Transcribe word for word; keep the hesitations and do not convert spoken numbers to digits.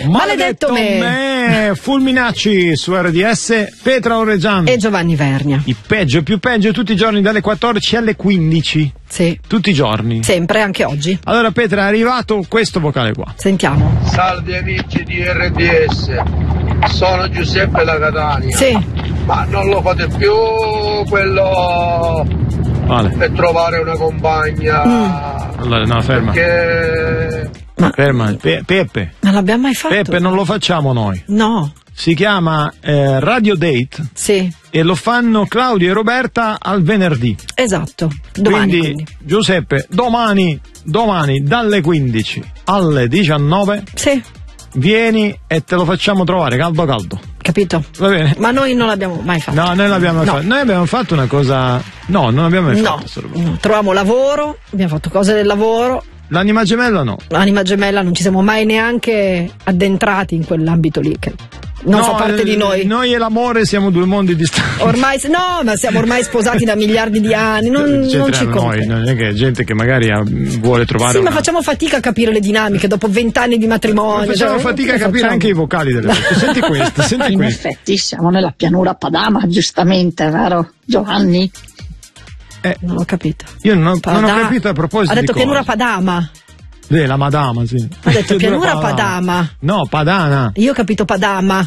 Maledetto, Maledetto me. me. Fulminacci su R D S, Petra Orreggian e Giovanni Vernia. Il peggio, più peggio tutti i giorni dalle quattordici alle quindici. Sì. Tutti i giorni. Sempre, anche oggi. Allora Petra, è arrivato questo vocale qua. Sentiamo. Salve amici di R D S, sono Giuseppe da Catania. Sì. Ma non lo fate più quello vale. per trovare una compagna. Mm. Allora, no, ferma. Perché... Ma... Ferma, Pe- Peppe. Non l'abbiamo mai fatto. Peppe, non lo facciamo noi. No. Si chiama eh, Radio Date. Sì. E lo fanno Claudio e Roberta al venerdì. Esatto. Domani. Quindi, quindi. Giuseppe, domani, domani dalle quindici alle diciannove. Sì. Vieni e te lo facciamo trovare caldo caldo. Capito? Va bene. Ma noi non l'abbiamo mai fatto. No, noi l'abbiamo no. fatto. Noi abbiamo fatto una cosa. No, non abbiamo mai no. fatto. No. Trovavamo lavoro, abbiamo fatto cose del lavoro. L'anima gemella no. L'anima gemella non ci siamo mai neanche addentrati in quell'ambito lì. Che non no, fa parte eh, di noi. Noi e l'amore siamo due mondi distanti. Ormai, no, ma siamo ormai sposati da miliardi di anni. Non, non ci noi, non è che è gente che magari ha, vuole trovare. Sì, una... ma facciamo fatica a capire le dinamiche dopo vent'anni di matrimonio. Ma facciamo cioè, fatica a capire facciamo? anche i vocali delle volte. Senti questo, senti In questo. effetti siamo nella pianura padana, giustamente, vero Giovanni? Eh, non ho capito. Io non ho, Pada... non ho capito a proposito. Ha detto di pianura cosa. padama. Beh, la madama, sì. Ha detto pianura padama. No, padana. Io ho capito padama.